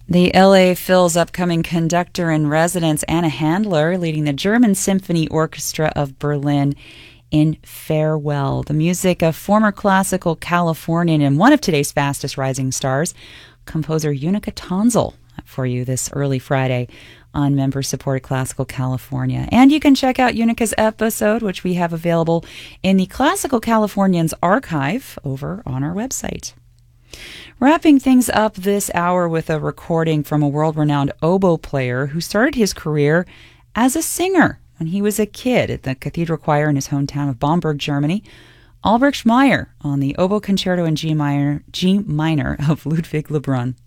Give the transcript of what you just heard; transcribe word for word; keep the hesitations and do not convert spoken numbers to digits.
The L A Phil's upcoming conductor in residence, Anna Handler, leading the German Symphony Orchestra of Berlin in Farewell, the music of former classical Californian and one of today's fastest rising stars, composer Unica Tonsil, for you this early Friday on member-supported Classical California. And you can check out Unica's episode, which we have available in the Classical Californians archive over on our website. Wrapping things up this hour with a recording from a world-renowned oboe player who started his career as a singer when he was a kid at the Cathedral Choir in his hometown of Bamberg, Germany. Albrecht Meyer on the oboe concerto in G minor, G minor of Ludwig Lebrun.